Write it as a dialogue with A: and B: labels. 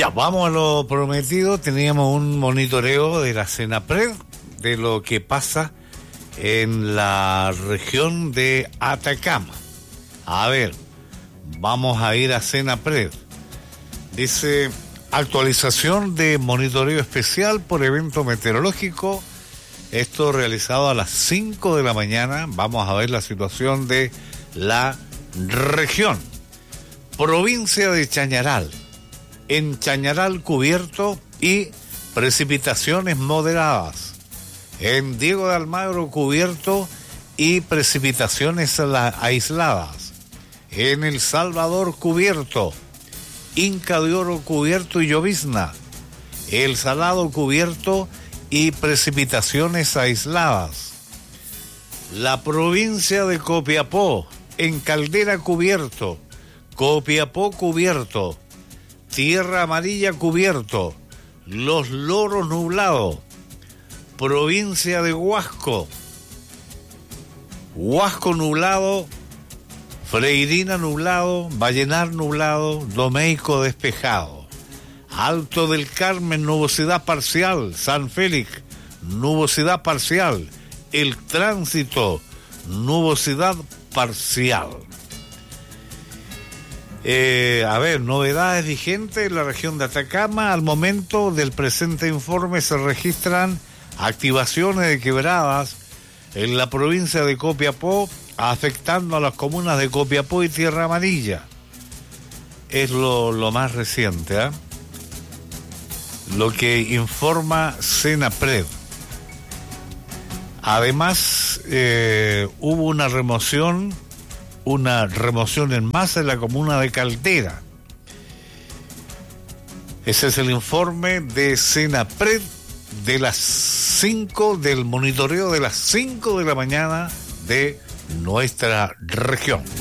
A: Ya, vamos a lo prometido. Teníamos un monitoreo de la Senapred, de lo que pasa en la región de Atacama. A ver, vamos a ir a Senapred. Dice, actualización de monitoreo especial por evento meteorológico. Esto realizado a las 5 de la mañana. Vamos a ver la situación de la región. Provincia de Chañaral. En Chañaral cubierto y precipitaciones moderadas. En Diego de Almagro cubierto y precipitaciones aisladas. En El Salvador cubierto. Inca de Oro cubierto y llovizna. El Salado cubierto y precipitaciones aisladas. La provincia de Copiapó, en Caldera cubierto. Copiapó cubierto. Tierra Amarilla cubierto. Los Loros nublado. Provincia de Huasco. Huasco nublado. Freirina nublado. Vallenar nublado. Domeico despejado. Alto del Carmen, nubosidad parcial. San Félix, nubosidad parcial. El Tránsito, nubosidad parcial. Novedades vigentes en la región de Atacama. Al momento del presente informe se registran activaciones de quebradas en la provincia de Copiapó, afectando a las comunas de Copiapó y Tierra Amarilla. Es lo más reciente, ¿eh? Lo que informa Senapred. Además, hubo una remoción en masa en la comuna de Caldera. Ese es el informe de Senapred de las 5, del monitoreo de las 5 de la mañana de nuestra región.